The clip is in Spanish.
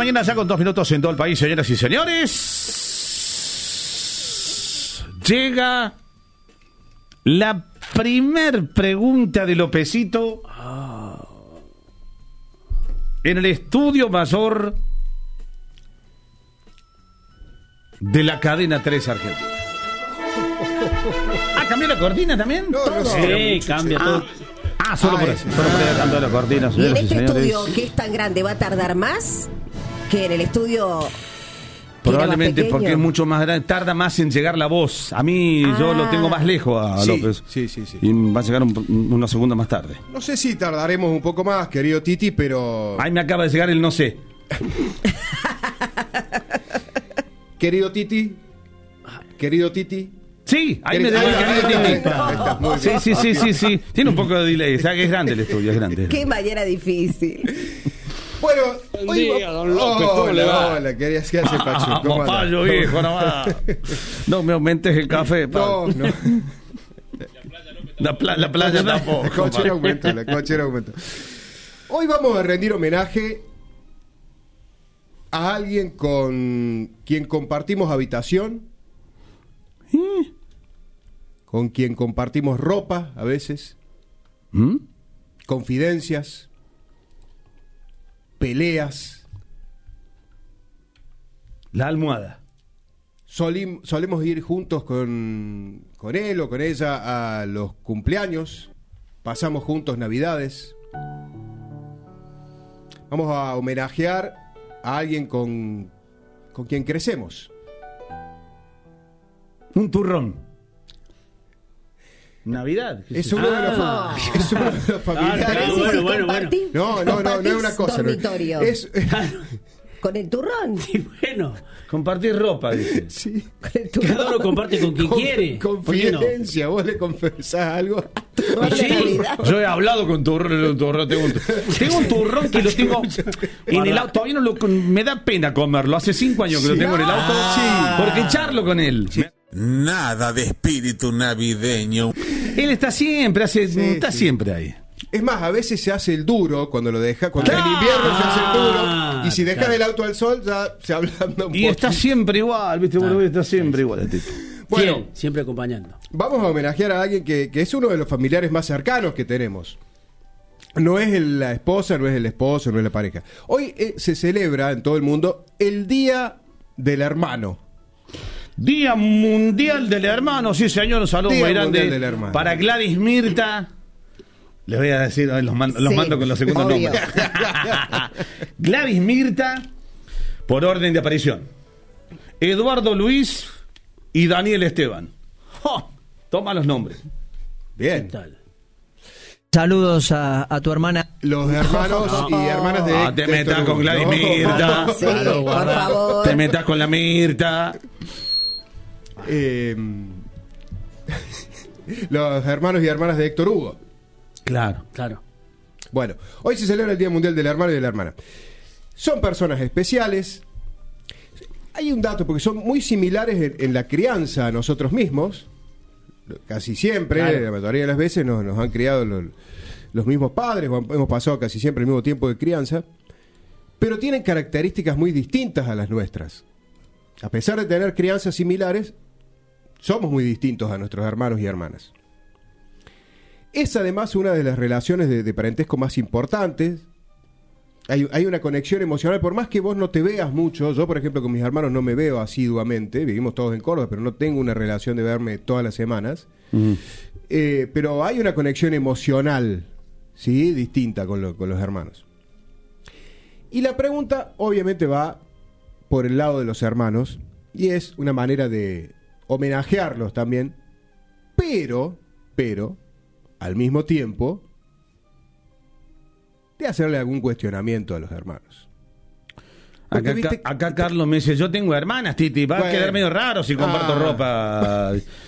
mañana, ya con 2 minutos en todo el país, señoras y señores. Llega la primer pregunta de Lopecito en el estudio mayor de la cadena 3 Argentina. ¿Cambió la cortina también? No, Sí, cambia todo. Solo por eso. Solo por eso cambió la cortina, Y en señoras y este señores. estudio, que es tan grande, ¿va a tardar más que en el estudio? Probablemente que era más porque es pequeño? mucho más grande, tarda más en llegar la voz. A mí yo lo tengo más lejos a Sí, López. sí. Y va a llegar unos segundos más tarde. No sé si tardaremos un poco más, querido Titi, pero... Ahí me acaba de llegar el no sé. Querido Titi. Sí, ahí me llegó el querido Titi. Ahí está, muy bien. Sí. Tiene un poco de delay. O sea, que es grande el estudio, es grande. Qué mañana difícil. Bueno, Buen día, don López, ¿cómo le va? Hola, ¿qué hace Pachu? ¿Cómo anda? Payo, viejo, nomás. No me aumentes el café. No. La playa tampoco. La cochera aumenta. Hoy vamos a rendir homenaje a alguien con quien compartimos habitación, con quien compartimos ropa a veces, confidencias, peleas. La almohada. Solemos ir juntos con él o con ella a los cumpleaños, pasamos juntos Navidades. Vamos a homenajear a alguien con quien crecemos. Un turrón. Navidad. Es uno de los familiares. Pero ese sí bueno. compartís- No es una cosa. dormitorio. Es, Con el turrón. Y bueno, Compartir ropa, dice. sí. Con el turrón. cada uno comparte con quien quiere. ¿Por qué no? Confidencia, vos le confesás algo. Turrón de Sí. Navidad. Yo he hablado con turrón, tengo un turrón que lo tengo en el auto, todavía no me da pena comerlo, hace 5 años que lo Sí. tengo en el auto, porque charlo con él. Nada de espíritu navideño. Él está siempre, está sí. siempre ahí. Es más, a veces se hace el duro cuando lo deja, cuando ¡Claro! en invierno se hace el duro, y si dejas Claro. el auto al sol ya se ablanda un Y poco. está siempre igual, ¿viste? Bueno, está siempre igual el tipo. Bueno, Fiel, siempre acompañando. vamos a homenajear a alguien que es uno de los familiares más cercanos que tenemos. No es la esposa, no es el esposo, no es la pareja. Hoy se celebra en todo el mundo el Día del Hermano. Día Mundial del Hermano, sí señor, un saludo Día muy grande Mundial del Hermano. para Gladys Mirta. Les voy a decir, los mando con los segundos obvio. nombres. Gladys Mirta, por orden de aparición. Eduardo Luis y Daniel Esteban. ¡Jo! Toma los nombres. Bien. ¿Qué tal? Saludos a tu hermana. Los hermanos y hermanas de... Te de metas Héctor con Gladys Hugo. Mirta. Sí, por favor. Te metas con la Mirta. Los hermanos y hermanas de Héctor Hugo. Claro. Claro. Bueno, hoy se celebra el Día Mundial del Hermano y de la Hermana. Son personas especiales. Hay un dato, porque son muy similares en la crianza a nosotros mismos. Casi siempre, Claro. la mayoría de las veces nos han criado los mismos padres, o hemos pasado casi siempre el mismo tiempo de crianza. Pero tienen características muy distintas a las nuestras. A pesar de tener crianzas similares, somos muy distintos a nuestros hermanos y hermanas. Es además una de las relaciones de parentesco más importantes. Hay una conexión emocional, por más que vos no te veas mucho. Yo, por ejemplo, con mis hermanos no me veo asiduamente. Vivimos todos en Córdoba, pero no tengo una relación de verme todas las semanas. Pero hay una conexión emocional, ¿sí? Distinta con los hermanos. Y la pregunta, obviamente, va por el lado de los hermanos, y es una manera de homenajearlos también, pero, al mismo tiempo, de hacerle algún cuestionamiento a los hermanos. Porque, Acá, ¿viste? acá Carlos me dice, yo tengo hermanas, Titi, va a Bueno. quedar medio raro si comparto ropa.